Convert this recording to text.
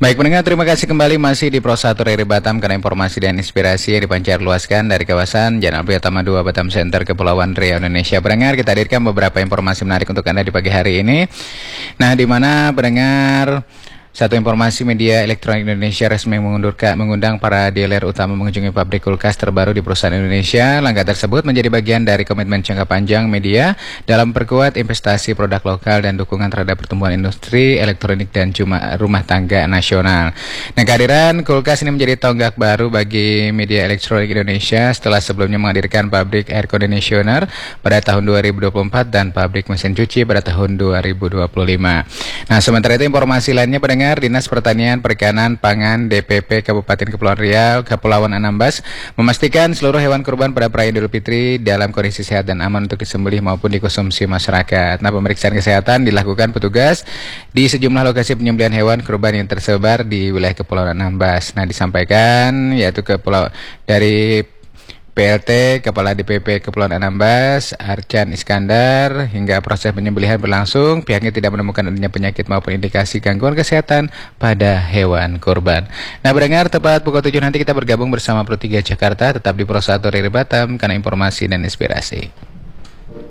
Baik pendengar, terima kasih kembali masih di Pro 1 RRI Batam karena informasi dan inspirasi yang dipancar luaskan dari kawasan Jalan Priyatama 2 Batam Center Kepulauan Riau Indonesia. Pendengar, kita hadirkan beberapa informasi menarik untuk Anda di pagi hari ini. Nah, di mana pendengar, satu informasi, media elektronik Indonesia resmi mengundang para dealer utama mengunjungi pabrik kulkas terbaru di perusahaan Indonesia. Langkah tersebut menjadi bagian dari komitmen jangka panjang media dalam memperkuat investasi produk lokal dan dukungan terhadap pertumbuhan industri elektronik dan rumah tangga nasional. Nah, kehadiran kulkas ini menjadi tonggak baru bagi media elektronik Indonesia setelah sebelumnya menghadirkan pabrik air conditioner pada tahun 2024 dan pabrik mesin cuci pada tahun 2025. Nah, sementara itu informasi lainnya Dinas Pertanian Perikanan Pangan DPP Kabupaten Kepulauan Riau, Kepulauan Anambas memastikan seluruh hewan kurban pada perayaan Idul Fitri dalam kondisi sehat dan aman untuk disembelih maupun dikonsumsi masyarakat. Nah, pemeriksaan kesehatan dilakukan petugas di sejumlah lokasi penyembelihan hewan kurban yang tersebar di wilayah Kepulauan Anambas. Nah, disampaikan yaitu dari PLT Kepala DPP Kepulauan Anambas, Arcan Iskandar, hingga proses penyembelihan berlangsung, pihaknya tidak menemukan adanya penyakit maupun indikasi gangguan kesehatan pada hewan kurban. Nah, pendengar, tepat pukul 7 nanti kita bergabung bersama Pro 3 Jakarta, tetap di Pro 1 RRI Batam karena informasi dan inspirasi.